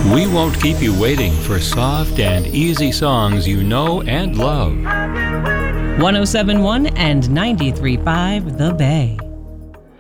We won't keep you waiting for soft and easy songs you know and love. 1071 and 93.5 The Bay.